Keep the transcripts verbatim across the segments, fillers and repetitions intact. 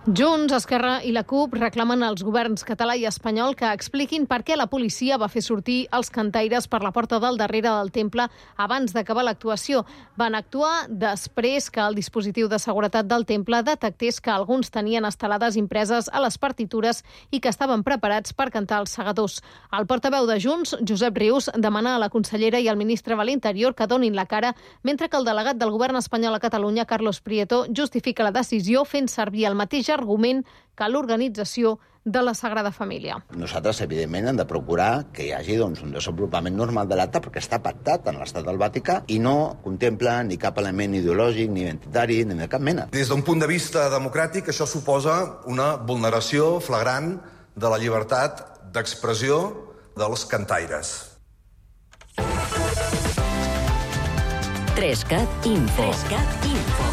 Junts, Esquerra i la CUP reclamen als governs català i espanyol que expliquin per què la policia va fer sortir els cantaires per la porta del darrere del temple abans d'acabar l'actuació. Van actuar després que el dispositiu de seguretat del temple detectés que alguns tenien estelades impreses a les partitures i que estaven preparats per cantar els segadors. El portaveu de Junts, Josep Rius, demana a la consellera i al ministre de l'Interior que donin la cara, mentre que el delegat del govern espanyol a Catalunya, Carlos Prieto, justifica la decisió fent servir el mateix argument que l'organització de la Sagrada Família. Nosaltres, evidentment, hem de procurar que hi hagi doncs, un desenvolupament normal de l'acte perquè està pactat en l'Estat del Vaticà i no contempla ni cap element ideològic, ni identitari, ni de cap mena. Des d'un punt de vista democràtic, això suposa una vulneració flagrant de la llibertat d'expressió dels cantaires. Trescat Info. Trescat Info.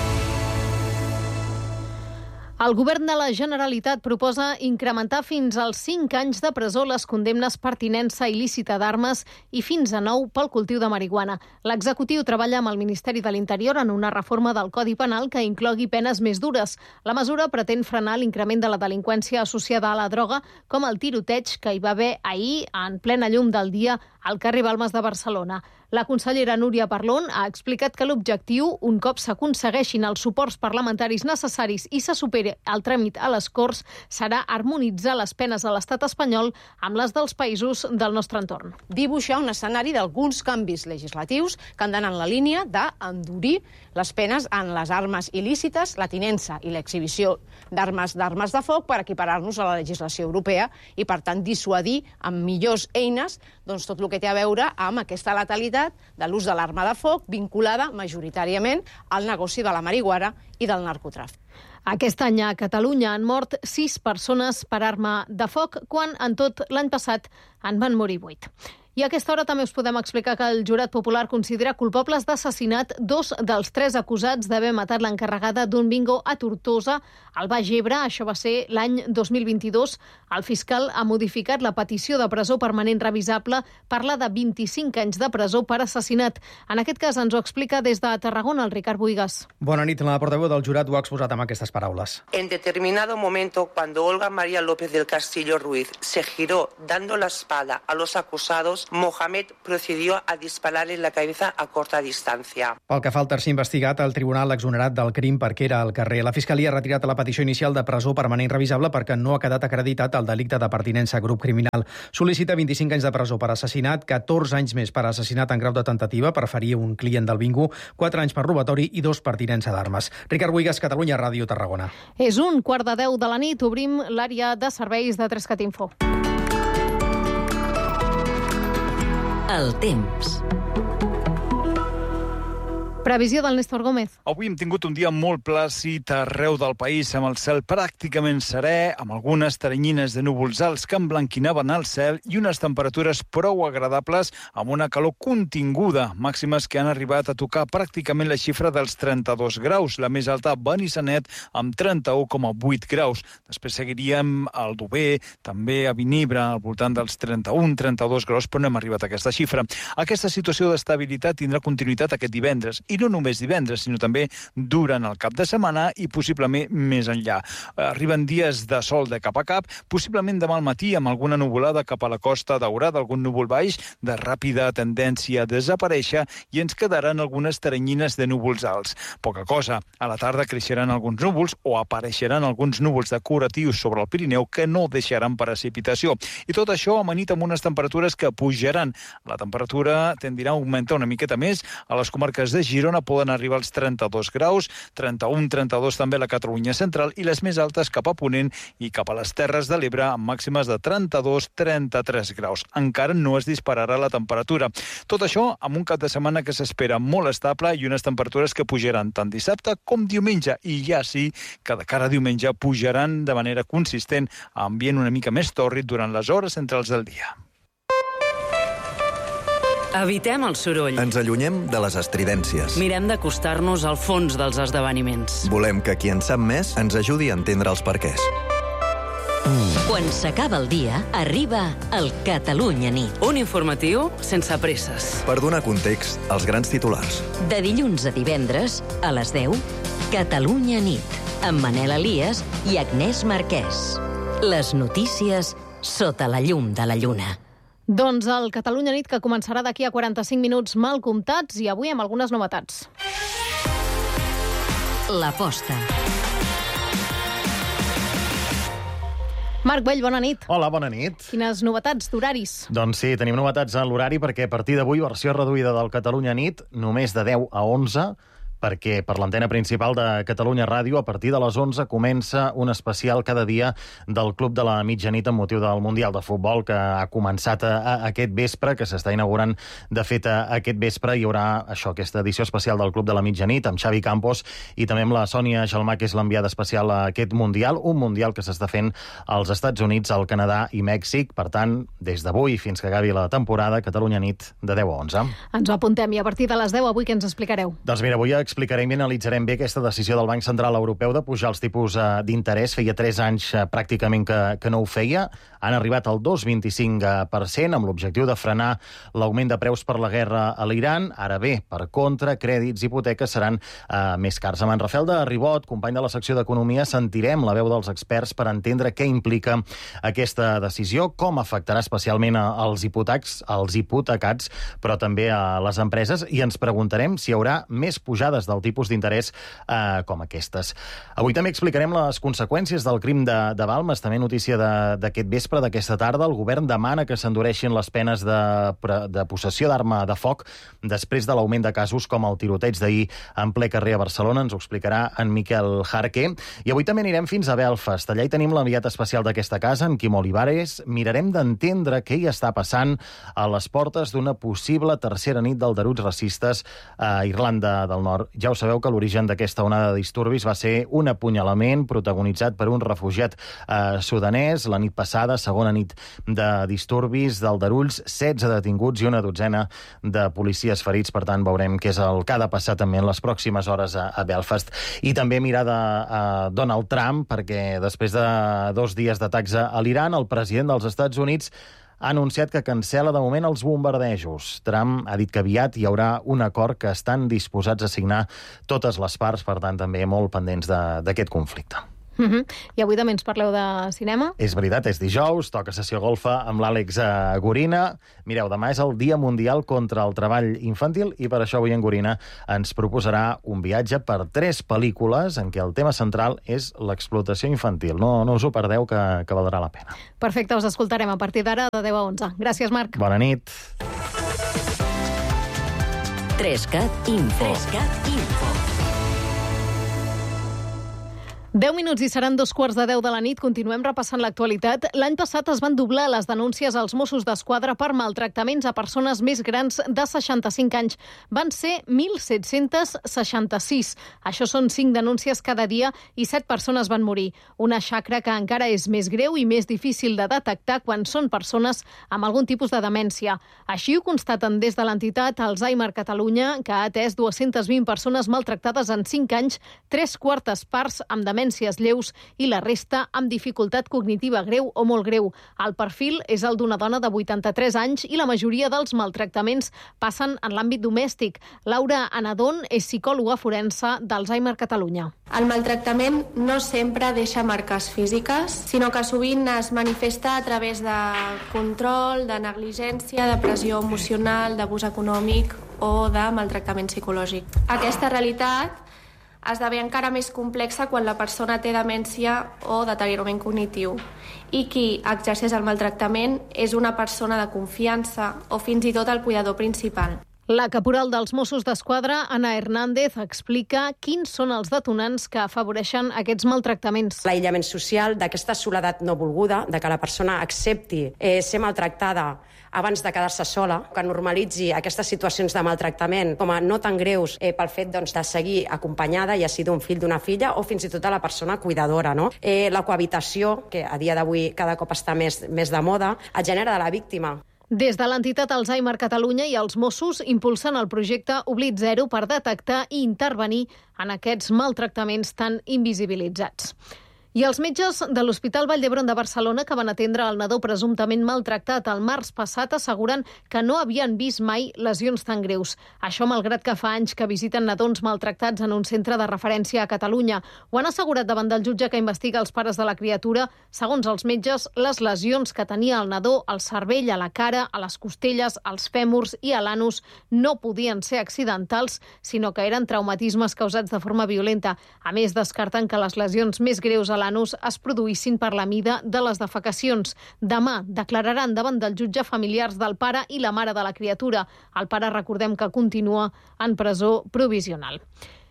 El govern de la Generalitat proposa incrementar fins als cinc anys de presó les condemnes per tinença il·lícita d'armes i fins a nou pel cultiu de marihuana. L'executiu treballa amb el Ministeri de l'Interior en una reforma del Codi Penal que inclogui penes més dures. La mesura pretén frenar l'increment de la delinqüència associada a la droga, com el tiroteig que hi va haver ahir en plena llum del dia al carrer Balmes de Barcelona. La consellera Núria Parlon ha explicat que l'objectiu, un cop s'aconsegueixin els suports parlamentaris necessaris i se superi el tràmit a les Corts, serà harmonitzar les penes a l'estat espanyol amb les dels països del nostre entorn. Dibuixar un escenari d'alguns canvis legislatius que han d'anar en la línia d'endurir les penes en les armes il·lícites, la tinença i l'exhibició d'armes d'armes de foc per equiparar-nos a la legislació europea i, per tant, dissuadir amb millors eines doncs, tot el que té a veure amb aquesta letalitat de l'ús de l'arma de foc vinculada majoritàriament al negoci de la marihuana i del narcotràfic. Aquest any a Catalunya han mort sis persones per arma de foc, quan en tot l'any passat en van morir vuit. I a aquesta hora també us podem explicar que el jurat popular considera culpables d'assassinat dos dels tres acusats d'haver matat l'encarregada d'un bingo a Tortosa, al Baix Ebre. Això va ser l'any dos mil vint-i-dos. El fiscal ha modificat la petició de presó permanent revisable, parla de vint-i-cinc anys de presó per assassinat. En aquest cas ens ho explica des de Tarragona el Ricard Buigas. Bona nit, la portaveu del jurat ho ha exposat amb aquestes paraules. En determinado momento, cuando Olga María López del Castillo Ruiz se giró dando la espalda a los acusados, Mohamed procedió a disparar en la cabeza a corta distancia. Pel que fa al tercer investigat, el tribunal l'ha exonerat del crim perquè era al carrer. La Fiscalia ha retirat la petició inicial de presó permanent revisable perquè no ha quedat acreditat el delicte de pertinença a grup criminal. Sol·licita vint-i-cinc anys de presó per assassinat, catorze anys més per assassinat en grau de tentativa per ferir un client del bingo, quatre anys per robatori i dos per tinença d'armes. Ricard Buigas, Catalunya Ràdio, Tarragona. És un quart de deu de la nit. Obrim l'àrea de serveis de Trescat Info. El temps. Previsió del Néstor Gómez. Avui hem tingut un dia molt plàcid arreu del país, amb el cel pràcticament serè, amb algunes teranyines de núvols alts que emblanquinaven el cel i unes temperatures prou agradables amb una calor continguda, màximes que han arribat a tocar pràcticament la xifra dels trenta-dos graus, la més alta a Benissanet amb trenta-u coma vuit graus. Després seguiríem al Dober, també a Vinibra, al voltant dels trenta-un trenta-dos graus, però no hem arribat a aquesta xifra. Aquesta situació d'estabilitat tindrà continuïtat aquest divendres, i no només divendres, sinó també durant el cap de setmana i possiblement més enllà. Arriben dies de sol de cap a cap, possiblement demà al matí amb alguna nuvolada cap a la Costa Daurada, algun núvol baix de ràpida tendència a desaparèixer i ens quedaran algunes teranyines de núvols alts. Poca cosa. A la tarda creixeran alguns núvols o apareixeran alguns núvols decoratius sobre el Pirineu que no deixaran precipitació. I tot això amanit amb unes temperatures que pujaran. La temperatura tendirà a augmentar una miqueta més a les comarques de Girona, poden arribar als trenta-dos graus, trenta-un trenta-dos també a la Catalunya central i les més altes cap a Ponent i cap a les Terres de l'Ebre amb màximes de trenta-dos trenta-tres graus. Encara no es dispararà la temperatura. Tot això amb un cap de setmana que s'espera molt estable i unes temperatures que pujaran tant dissabte com diumenge, i ja sí que de cara a diumenge pujaran de manera consistent, ambient una mica més tòrrid durant les hores centrals del dia. Evitem el soroll. Ens allunyem de les estridències. Mirem d'acostar-nos al fons dels esdeveniments. Volem que qui en sap més ens ajudi a entendre els perquès. Quan s'acaba el dia, arriba el Catalunya Nit. Un informatiu sense presses. Per donar context als grans titulars. De dilluns a divendres, a les deu, Catalunya Nit. amb Manel Elias i Agnès Marquès. Les notícies sota la llum de la lluna. Doncs el Catalunya Nit, que començarà d'aquí a quaranta-cinc minuts mal comptats i avui amb algunes novetats. L'aposta. Marc Güell, bona nit. Hola, bona nit. Quines novetats d'horaris? Doncs sí, tenim novetats en l'horari perquè a partir d'avui versió reduïda del Catalunya Nit, només de deu a onze, perquè per l'antena principal de Catalunya Ràdio, a partir de les onze, comença un especial cada dia del Club de la Mitjanit amb motiu del Mundial de Futbol, que ha començat a, a aquest vespre, que s'està inaugurant, de fet, a, a aquest vespre. Hi haurà això, aquesta edició especial del Club de la Mitjanit, amb Xavi Campos i també amb la Sònia Gelmà, que és l'enviada especial a aquest Mundial, un Mundial que s'està fent als Estats Units, al Canadà i Mèxic. Per tant, des d'avui fins que acabi la temporada, Catalunya Nit, de deu a onze. Ens ho apuntem, i a partir de les deu avui què ens explicareu? Doncs mira, avui explicarem i analitzarem bé aquesta decisió del Banc Central Europeu de pujar els tipus eh, d'interès. Feia tres anys eh, pràcticament que, que no ho feia. Han arribat al dos coma vint-i-cinc per cent amb l'objectiu de frenar l'augment de preus per la guerra a l'Iran. Ara bé, per contra, crèdits i hipoteques seran eh, més cars. Amb en Rafael de Ribot, company de la secció d'Economia, sentirem la veu dels experts per entendre què implica aquesta decisió, com afectarà especialment als hipotecs, als hipotecats, però també a les empreses, i ens preguntarem si hi haurà més pujades del tipus d'interès eh, com aquestes. Avui també explicarem les conseqüències del crim de, de Balmes, també notícia d'aquest vespre, d'aquesta tarda. El govern demana que s'endureixin les penes de, de possessió d'arma de foc després de l'augment de casos com el tiroteig d'ahir en ple carrer a Barcelona. Ens ho explicarà en Miquel Jarque. I avui també anirem fins a Belfast. Allà hi tenim l'enviat especial d'aquesta casa, en Quim Olivares. Mirarem d'entendre què hi està passant a les portes d'una possible tercera nit d'aldarulls racistes a Irlanda del Nord. Ja ho sabeu que l'origen d'aquesta onada de disturbis va ser un apunyalament protagonitzat per un refugiat eh, sudanès. La nit passada, segona nit de disturbis, d'aldarulls, setze detinguts i una dotzena de policies ferits. Per tant, veurem què és el que ha de passar també en les pròximes hores a, a Belfast. I també mirar de a Donald Trump, perquè després de dos dies d'atacs a l'Iran, el president dels Estats Units ha anunciat que cancela de moment els bombardejos. Trump ha dit que aviat hi haurà un acord que estan disposats a signar totes les parts, per tant també molt pendents d'aquest conflicte. Uh-huh. I avui també ens parleu de cinema? És veritat, és dijous, toca sessió golfa amb l'Àlex Gorina. Mireu, demà és el Dia Mundial contra el Treball Infantil i per això avui en Gorina ens proposarà un viatge per tres pel·lícules en què el tema central és l'explotació infantil. No, no us ho perdeu, que, que valdrà la pena. Perfecte, us escoltarem a partir d'ara de deu a onze. Gràcies, Marc. Bona nit. Trescat Info. Trescat Info. deu minuts i seran dos quarts de deu de la nit. Continuem repassant l'actualitat. L'any passat es van doblar les denúncies als Mossos d'Esquadra per maltractaments a persones més grans de seixanta-cinc anys. Van ser mil set-cents seixanta-sis. Això són cinc denúncies cada dia i set persones van morir. Una xacra que encara és més greu i més difícil de detectar quan són persones amb algun tipus de demència. Així ho constaten des de l'entitat Alzheimer Catalunya, que ha atès dues-centes vint persones maltractades en cinc anys, tres quartes parts amb demència lleus i la resta amb dificultat cognitiva greu o molt greu. El perfil és el d'una dona de vuitanta-tres anys i la majoria dels maltractaments passen en l'àmbit domèstic. Laura Anadón és psicòloga forense d'Alzheimer Catalunya. El maltractament no sempre deixa marques físiques, sinó que sovint es manifesta a través de control, de negligència, de pressió emocional, d'abús econòmic o de maltractament psicològic. Aquesta realitat esdevé encara més complexa quan la persona té demència o deteriorament cognitiu i qui exerceix el maltractament és una persona de confiança o fins i tot el cuidador principal. La caporal dels Mossos d'Esquadra, Ana Hernández, explica quins són els detonants que afavoreixen aquests maltractaments. L'aïllament social, d'aquesta soledat no volguda, de que la persona accepti eh, ser maltractada abans de quedar-se sola, que normalitzi aquestes situacions de maltractament com a no tan greus eh, pel fet doncs, de seguir acompanyada, ja sigui d'un fill, d'una filla, o fins i tot a la persona cuidadora. No? Eh, la cohabitació, que a dia d'avui cada cop està més, més de moda, el gènere de la víctima. Des de l'entitat Alzheimer Catalunya i els Mossos impulsen el projecte Oblit Zero per detectar i intervenir en aquests maltractaments tan invisibilitzats. I els metges de l'Hospital Vall d'Hebron de Barcelona, que van atendre el nadó presumptament maltractat el març passat, asseguren que no havien vist mai lesions tan greus. Això malgrat que fa anys que visiten nadons maltractats en un centre de referència a Catalunya. Ho han assegurat davant del jutge que investiga els pares de la criatura. Segons els metges, les lesions que tenia el nadó al cervell, a la cara, a les costelles, als fèmurs i a l'anus no podien ser accidentals, sinó que eren traumatismes causats de forma violenta. A més, descarten que les lesions més greus a l'anus es produïssin per la mida de les defecacions. Demà declararan davant del jutge familiars del pare i la mare de la criatura. El pare, recordem que continua en presó provisional.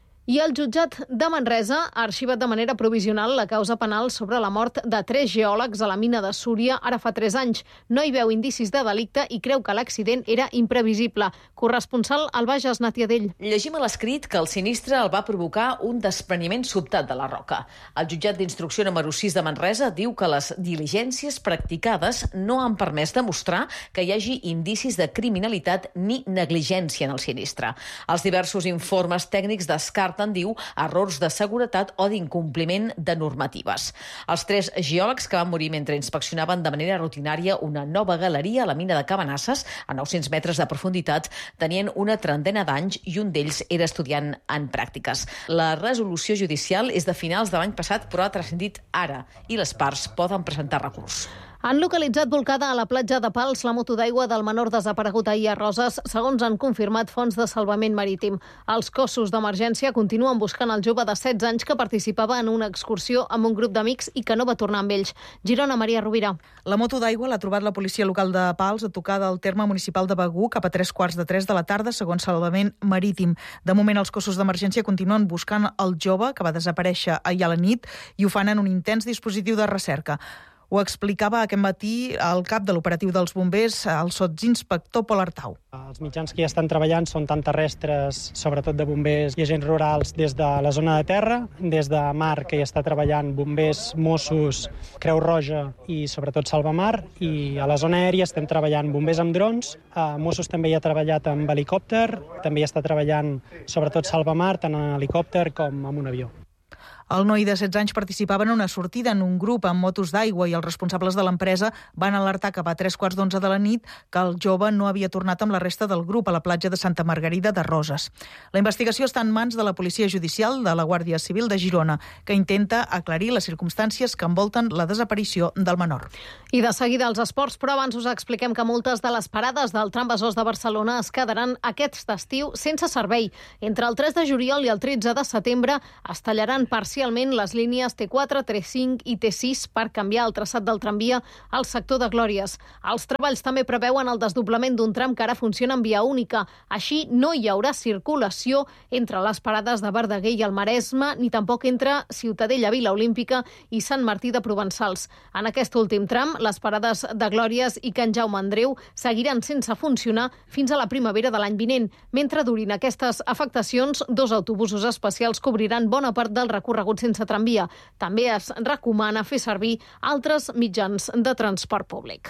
I el jutjat de Manresa ha arxivat de manera provisional la causa penal sobre la mort de tres geòlegs a la mina de Súria ara fa tres anys. No hi veu indicis de delicte i creu que l'accident era imprevisible. Corresponsal al Bages, Nàtia Dell. Llegim a l'escrit que el sinistre el va provocar un despreniment sobtat de la roca. El jutjat d'instrucció número sis de Manresa diu que les diligències practicades no han permès demostrar que hi hagi indicis de criminalitat ni negligència en el sinistre. Els diversos informes tècnics descarten, diu, errors de seguretat o d'incompliment de normatives. Els tres geòlegs que van morir mentre inspeccionaven de manera rutinària una nova galeria a la mina de Cabanasses, a nou-cents metres de profunditat, tenien una trentena d'anys i un d'ells era estudiant en pràctiques. La resolució judicial és de finals de l'any passat, però ha transcendit ara i les parts poden presentar recurs. Han localitzat volcada a la platja de Pals la moto d'aigua del menor desaparegut ahir a Roses, segons han confirmat fonts de salvament marítim. Els cossos d'emergència continuen buscant el jove de setze anys que participava en una excursió amb un grup d'amics i que no va tornar amb ells. Girona, Maria Rovira. La moto d'aigua l'ha trobat la policia local de Pals a tocar del terme municipal de Begur cap a tres quarts de tres de la tarda, segons salvament marítim. De moment, els cossos d'emergència continuen buscant el jove que va desaparèixer ahir a la nit i ho fan en un intens dispositiu de recerca. Ho explicava aquest matí el cap de l'operatiu dels bombers, el sotsinspector Pol Artau. Els mitjans que hi estan treballant són tant terrestres, sobretot de bombers i agents rurals, des de la zona de terra, des de mar, que hi està treballant bombers, Mossos, Creu Roja i sobretot Salvamar, i a la zona aèria estem treballant bombers amb drons, Mossos també hi ha treballat amb helicòpter, també hi està treballant sobretot Salvamar, tant en helicòpter com amb un avió. El noi de setze anys participava en una sortida en un grup amb motos d'aigua i els responsables de l'empresa van alertar cap a tres quarts d'onze de la nit que el jove no havia tornat amb la resta del grup a la platja de Santa Margarida de Roses. La investigació està en mans de la Policia Judicial de la Guàrdia Civil de Girona, que intenta aclarir les circumstàncies que envolten la desaparició del menor. I de seguida els esports, però abans us expliquem que moltes de les parades del tram Besòs de Barcelona es quedaran aquest estiu sense servei. Entre el tres de juliol i el tretze de setembre es tallaran parcialment les línies T quatre, T cinc i T sis per canviar el traçat del tramvia al sector de Glòries. Els treballs també preveuen el desdoblament d'un tram que ara funciona en via única. Així no hi haurà circulació entre les parades de Verdaguer i el Maresme, ni tampoc entre Ciutadella, Vila Olímpica i Sant Martí de Provençals. En aquest últim tram, les parades de Glòries i Can Jaume Andreu seguiran sense funcionar fins a la primavera de l'any vinent. Mentre durin aquestes afectacions, dos autobusos especials cobriran bona part del recorregut sense tramvia. També es recomana fer servir altres mitjans de transport públic.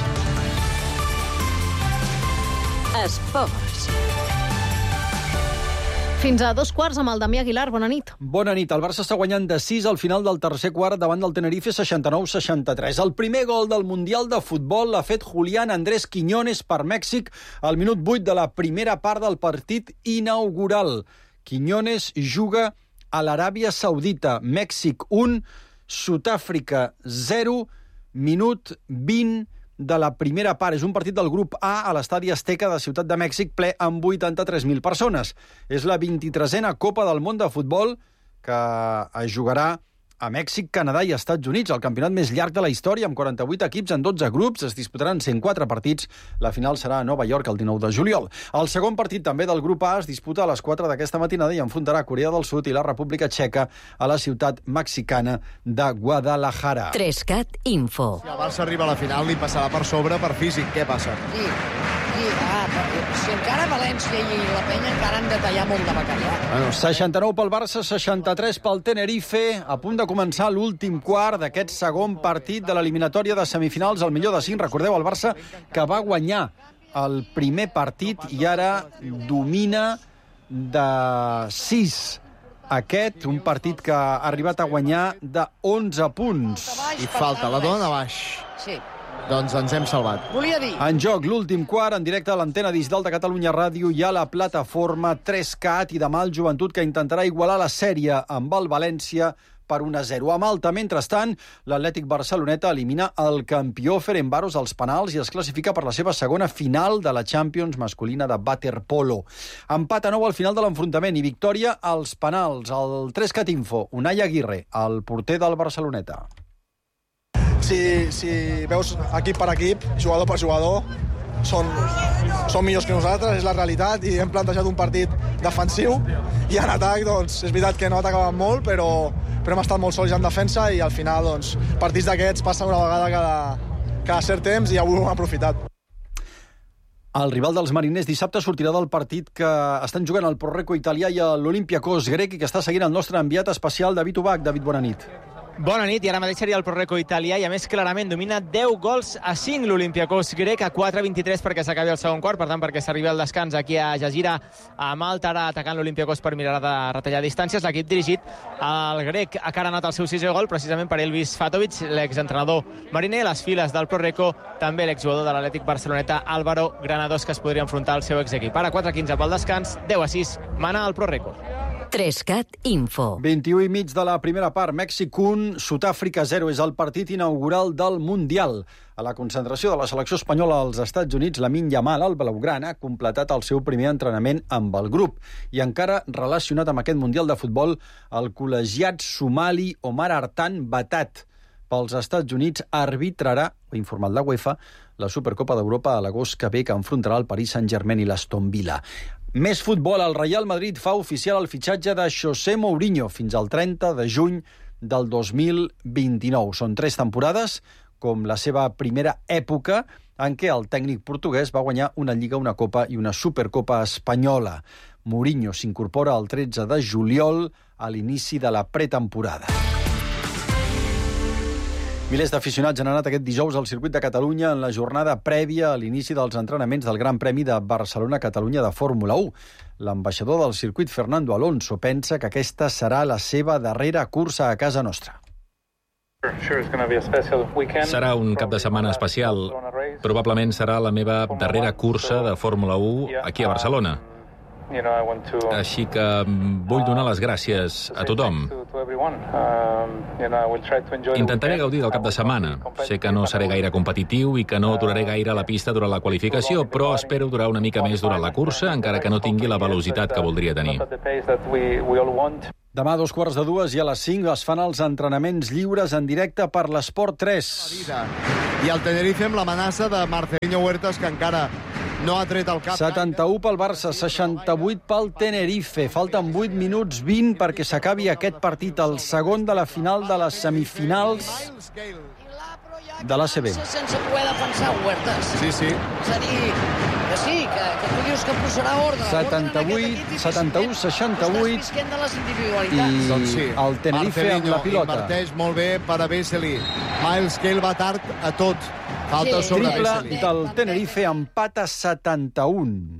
Esports. Fins a dos quarts amb el Damià Aguilar. Bona nit. Bona nit. El Barça està guanyant de sis al final del tercer quart davant del Tenerife seixanta-nou a seixanta-tres. El primer gol del Mundial de Futbol l'ha fet Julián Andrés Quiñones per Mèxic al minut vuit de la primera part del partit inaugural. Quiñones juga a l'Aràbia Saudita. Mèxic un, Sud-àfrica zero, minut vint de la primera part. És un partit del grup A a l'estadi Azteca de Ciutat de Mèxic, ple amb vuitanta-tres mil persones. És la vint-i-tresena Copa del Món de Futbol que es jugarà a Mèxic, Canadà i Estats Units, el campionat més llarg de la història, amb quaranta-vuit equips en dotze grups. Es disputaran cent quatre partits. La final serà a Nova York el dinou de juliol. El segon partit també del grup A es disputa a les quatre d'aquesta matinada i enfrontarà Corea del Sud i la República Txeca a la ciutat mexicana de Guadalajara. Trescat Info. Si el Barça arriba a la final, li passarà per sobre per físic. Què passa? Sí, sí, ah, si encara València i la Penya encara han de tallar molt de bacallà. Bueno, seixanta-nou pel Barça, seixanta-tres pel Tenerife, a punt de començar l'últim quart d'aquest segon partit de l'eliminatòria de semifinals, el millor de cinc. Recordeu, el Barça que va guanyar el primer partit i ara domina de sis aquest, un partit que ha arribat a guanyar de onze punts. I falta, la dona a baix. Sí. Doncs ens hem salvat. Volia dir... En joc, l'últim quart, en directe a l'antena digital de Catalunya Ràdio, hi ha la plataforma tres cat i demà el Joventut, que intentarà igualar la sèrie amb el València per un a zero. A Malta, mentrestant, l'Atlètic Barceloneta elimina el campió Ferencváros als penals i es classifica per la seva segona final de la Champions masculina de waterpolo. Empat a nou al final de l'enfrontament i victòria als penals. El tres cat Info, Unai Aguirre, el porter del Barceloneta. Si, si veus equip per equip, jugador per jugador, són, són millors que nosaltres, és la realitat, i hem plantejat un partit defensiu, i en atac, doncs, és veritat que no atacaven molt, però, però hem estat molt sòlids en defensa, i al final, doncs, partits d'aquests passen una vegada cada, cada cert temps, i avui ho hem aprofitat. El rival dels mariners dissabte sortirà del partit que estan jugant el Pro-Reco italià i l'Olympiacos grec, i que està seguint el nostre enviat especial David Ubach. David, bona nit. Bona nit, i ara mateix seria el Pro-Reco italià i a més clarament domina deu gols a cinc l'Olympiacos grec, a quatre vint-i-tres perquè s'acabi el segon quart, per tant perquè s'arribi al descans aquí a Jazira, a Malta, ara atacant l'Olympiacos per mirar de retallar distàncies. L'equip dirigit al grec ha anat el seu sisè gol precisament per Elvis Fatovic, l'exentrenador mariner. Les files del Pro-Reco, també l'exjugador de l'Atlètic Barceloneta Álvaro Granados, que es podria enfrontar al seu exequip. Ara quatre quinze pel descans, deu a sis, mana el Pro-Reco. tres cat Info. vint-i-u i mig de la primera part. Mèxic un, Sud-àfrica zero. És el partit inaugural del Mundial. A la concentració de la selecció espanyola als Estats Units, Lamine Yamal, el blaugrana, ha completat el seu primer entrenament amb el grup. I encara relacionat amb aquest Mundial de futbol, el col·legiat somali Omar Artan, vetat pels Estats Units, arbitrarà, ha informat la UEFA, la Supercopa d'Europa a l'agost que ve, que enfrontarà el Paris Saint-Germain i l'Aston Villa. Més futbol. El Real Madrid fa oficial el fitxatge de José Mourinho fins al trenta de juny del dos mil vint-i-nou. Són tres temporades, com la seva primera època, en què el tècnic portuguès va guanyar una Lliga, una Copa i una Supercopa espanyola. Mourinho s'incorpora el tretze de juliol a l'inici de la pretemporada. Milers d'aficionats han anat aquest dijous al circuit de Catalunya en la jornada prèvia a l'inici dels entrenaments del Gran Premi de Barcelona-Catalunya de Fórmula u. L'ambaixador del circuit, Fernando Alonso, pensa que aquesta serà la seva darrera cursa a casa nostra. Serà un cap de setmana especial. Probablement serà la meva darrera cursa de Fórmula u aquí a Barcelona. Així que vull donar les gràcies a tothom. Intentaré gaudir del cap de setmana. Sé que no seré gaire competitiu i que no duraré gaire a la pista durant la qualificació, però espero durar una mica més durant la cursa, encara que no tingui la velocitat que voldria tenir. Demà a dos quarts de dues i a les cinc es fan els entrenaments lliures en directe per l'Esport tres. I el Tenerife amb l'amenaça de Marcelinho Huertas, que encara no ha tret el cap. setanta-u pel Barça, seixanta-vuit pel Tenerife. Falten vuit minuts vint perquè s'acabi aquest partit, el segon de la final de les semifinals de l'A C B. Sense poder defensar Huertas. Sí, sí. És a dir, que sí, que, que tu dius que posarà ordre. setanta-vuit, setanta-u, seixanta-vuit. Estàs visquent de les individualitats. I doncs sí, el Tenerife amb la pilota. Inverteix molt bé per a Vesely. Miles Cale va tard a tot. Falta Sí. sobre Triple Vesely. del Tenerife, empat a setanta-un.